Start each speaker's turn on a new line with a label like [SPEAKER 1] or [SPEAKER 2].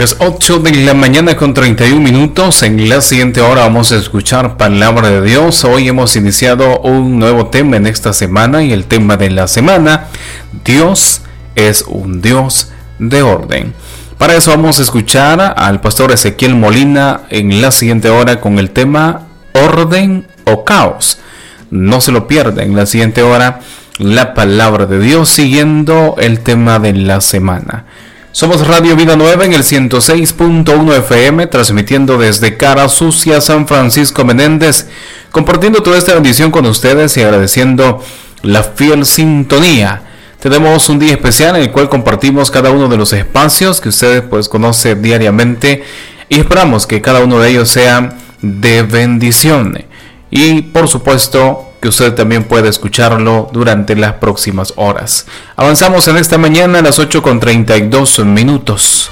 [SPEAKER 1] Las 8 de la mañana con 31 minutos. En la siguiente hora vamos a escuchar palabra de Dios. Hoy hemos iniciado un nuevo tema en esta semana y el tema de la semana: Dios es un Dios de orden. Para eso vamos a escuchar al pastor Ezequiel Molina en la siguiente hora con el tema orden o caos. No se lo pierda en la siguiente hora la palabra de Dios siguiendo el tema de la semana. Somos Radio Vida Nueva en el 106.1 FM, transmitiendo desde Cara Sucia, San Francisco Menéndez, compartiendo toda esta bendición con ustedes y agradeciendo la fiel sintonía. Tenemos un día especial en el cual compartimos cada uno de los espacios que ustedes conoce diariamente y esperamos que cada uno de ellos sea de bendición. Y por supuesto que usted también puede escucharlo durante las próximas horas. Avanzamos en esta mañana a las 8:32 minutos.